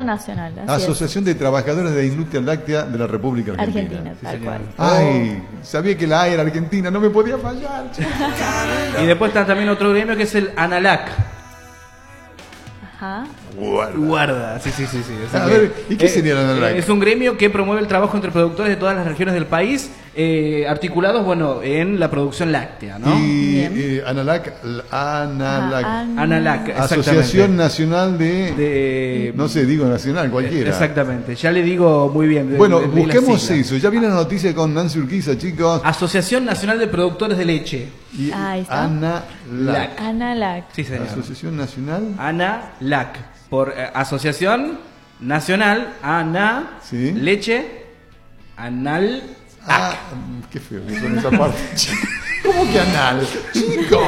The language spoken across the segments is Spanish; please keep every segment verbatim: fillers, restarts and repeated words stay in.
nacional. Asociación de Trabajadores de la Industria Láctea de la República Argentina. Argentina, tal cual. Ay, sabía que la A era Argentina, no me podía fallar. Y después está también otro gremio que es el ANALAC. Ajá. Guarda. Guarda, sí, sí, sí. sí. A que, ver, ¿y qué eh, sería el ANALAC? Es un gremio que promueve el trabajo entre productores de todas las regiones del país, eh, articulados, bueno, en la producción láctea, ¿no? Y eh, ANALAC, ANALAC, Ah, ANALAC, exactamente. Asociación Nacional de, de... no sé, digo nacional, cualquiera. Exactamente, ya le digo muy bien. De, Bueno, de, de busquemos eso. Ya viene la noticia con Nancy Urquiza, chicos. Asociación Nacional de Productores de Leche. Y Ahí está. ANALAC. ANALAC. Sí, señor. Asociación Nacional. ANALAC. Por eh, Asociación Nacional Ana Sí. Leche Anal. Ah, qué feo que son esa parte. ¿Cómo que anal? ¡Chico!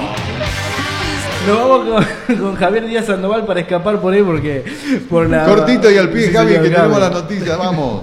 Nos vamos con, con Javier Díaz Sandoval para escapar por ahí porque por la Cortito y al pie, Sí, Javi, señor, que Gaby. tenemos las noticias, vamos.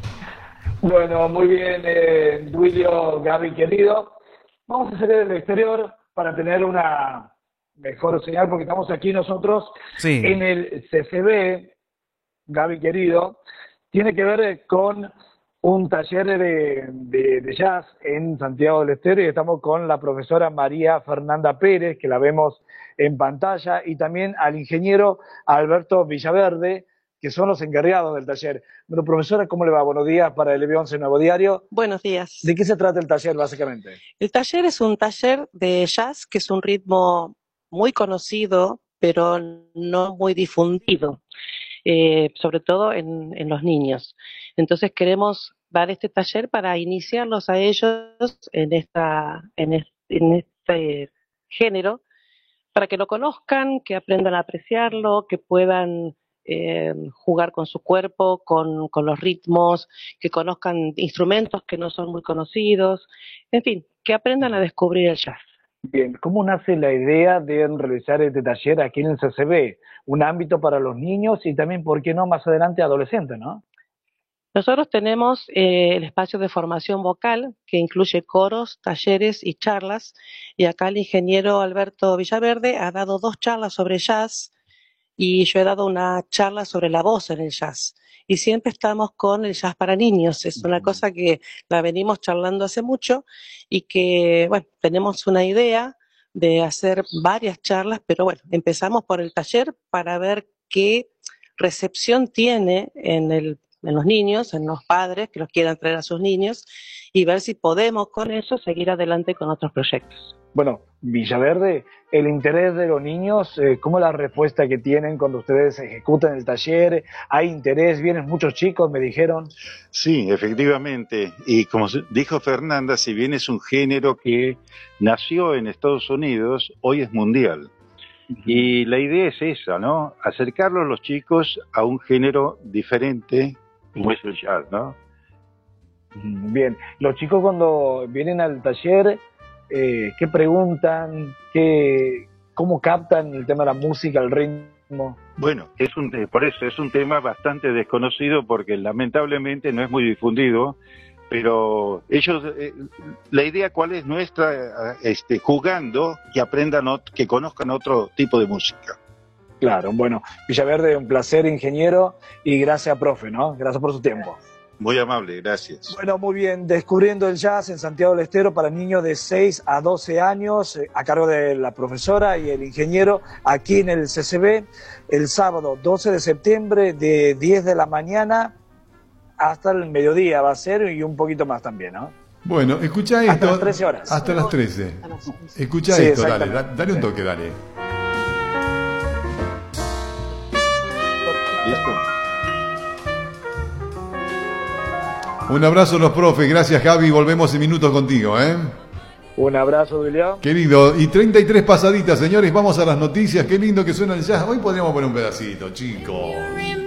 Bueno, muy bien, eh, Duilio, Gaby, querido. Vamos a salir del exterior para tener una mejor señal, porque estamos aquí nosotros Sí. en el C C B, Gaby, querido. Tiene que ver con un taller de, de, de jazz en Santiago del Estero y estamos con la profesora María Fernanda Pérez, que la vemos en pantalla, y también al ingeniero Alberto Villaverde, que son los encargados del taller. Bueno, profesora, ¿cómo le va? Buenos días para el E B once Nuevo Diario. Buenos días. ¿De qué se trata el taller, básicamente? El taller es un taller de jazz, que es un ritmo muy conocido, pero no muy difundido, eh, sobre todo en, en los niños. Entonces queremos dar este taller para iniciarlos a ellos en, esta, en, este, en este género, para que lo conozcan, que aprendan a apreciarlo, que puedan eh, jugar con su cuerpo, con, con los ritmos, que conozcan instrumentos que no son muy conocidos, en fin, que aprendan a descubrir el jazz. Bien, ¿cómo nace la idea de realizar este taller aquí en el C C B? Un ámbito para los niños y también, ¿por qué no, más adelante adolescentes, ¿no? Nosotros tenemos eh, el espacio de formación vocal, que incluye coros, talleres y charlas, y acá el ingeniero Alberto Villaverde ha dado dos charlas sobre jazz, y yo he dado una charla sobre la voz en el jazz. Y siempre estamos con el jazz para niños, es una cosa que la venimos charlando hace mucho y que, bueno, tenemos una idea de hacer varias charlas, pero bueno, empezamos por el taller para ver qué recepción tiene en el en los niños, en los padres que los quieran traer a sus niños, y ver si podemos con eso seguir adelante con otros proyectos. Bueno, Villaverde, el interés de los niños, eh, ¿cómo es la respuesta que tienen cuando ustedes ejecutan el taller? ¿Hay interés? ¿Vienen muchos chicos, me dijeron? Sí, efectivamente. Y como dijo Fernanda, si bien es un género que nació en Estados Unidos, hoy es mundial. Y la idea es esa, ¿no? Acercarlos los chicos a un género diferente como es el jazz, ¿no? Bien, los chicos cuando vienen al taller, eh, ¿qué preguntan? ¿Qué, ¿Cómo captan el tema de la música, el ritmo? Bueno, es un, por eso es un tema bastante desconocido porque lamentablemente no es muy difundido, pero ellos, eh, la idea cuál es nuestra, este, jugando, que aprendan, que conozcan otro tipo de música. Claro, bueno, Villaverde, un placer, ingeniero, y gracias, profe, ¿no? Gracias por su tiempo. Muy amable, gracias. Bueno, muy bien, descubriendo el jazz en Santiago del Estero para niños de seis a doce años, eh, a cargo de la profesora y el ingeniero, aquí en el C C B, el sábado doce de septiembre, de diez de la mañana hasta el mediodía va a ser, y un poquito más también, ¿no? Bueno, escucha esto. Hasta las trece horas. Hasta las trece. Escucha Sí, esto, dale, da- dale un Sí. toque, dale. ¿Listo? Un abrazo a los profes, gracias Javi, volvemos en minutos contigo, ¿eh? Un abrazo, Duilio. Querido, y treinta y tres pasaditas, señores, vamos a las noticias, qué lindo que suena el jazz. Hoy podríamos poner un pedacito, chicos.